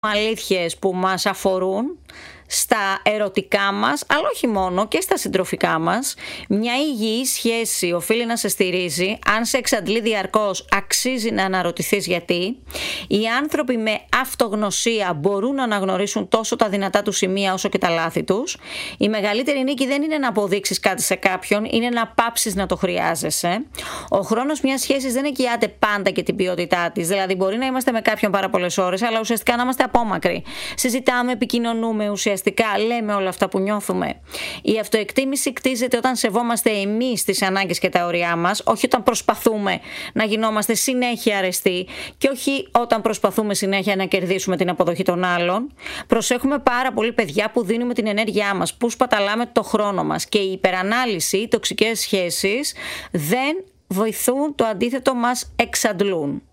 αλήθειες που μας αφορούν στα ερωτικά μας, αλλά όχι μόνο, και στα συντροφικά μας. Μια υγιή σχέση οφείλει να σε στηρίζει. Αν σε εξαντλεί διαρκώς, αξίζει να αναρωτηθείς γιατί. Οι άνθρωποι με αυτογνωσία μπορούν να αναγνωρίσουν τόσο τα δυνατά του σημεία όσο και τα λάθη τους. Η μεγαλύτερη νίκη δεν είναι να αποδείξεις κάτι σε κάποιον, είναι να πάψεις να το χρειάζεσαι. Ο χρόνος μιας σχέσης δεν εγγυάται πάντα και την ποιότητά της. Δηλαδή, μπορεί να είμαστε με κάποιον πάρα πολλές ώρες, αλλά ουσιαστικά να είμαστε απόμακροι. Συζητάμε, επικοινωνούμε, ουσιαστικά λέμε όλα αυτά που νιώθουμε. Η αυτοεκτίμηση κτίζεται όταν σεβόμαστε εμείς τις ανάγκες και τα όρια μας, όχι όταν προσπαθούμε να γινόμαστε συνέχεια αρεστοί και όχι όταν προσπαθούμε συνέχεια να κερδίσουμε την αποδοχή των άλλων. Προσέχουμε πάρα πολύ, παιδιά, που δίνουμε την ενέργειά μας, που σπαταλάμε το χρόνο μας, και η υπερανάλυση, οι τοξικές σχέσεις δεν βοηθούν, το αντίθετο μας εξαντλούν.